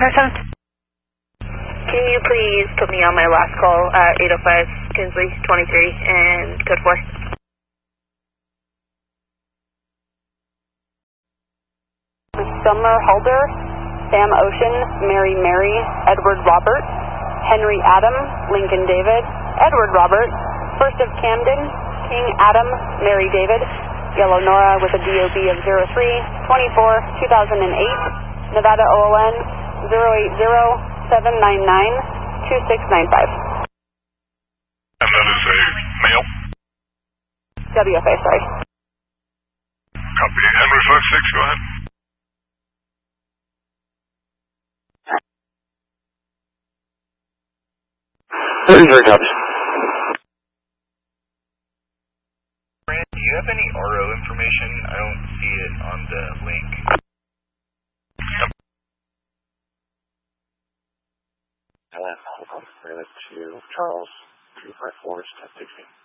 957. Can you please put me on my last call at 805 Kinsley 23 and code 4? Summer Halder, Sam Ocean, Mary Mary, Edward Robert, Henry Adam, Lincoln David, Edward Robert, First of Camden, King Adam, Mary David, Yellow Nora with a DOB of 03-24-2008, Nevada OLN 080-799-2695. And that is a male? WFA, sorry. Copy. Henry 56, go ahead. Very copies. Brand, do you have any RO information? I don't see it on the link. Hold on. Ran it to Charles 354 is 1060.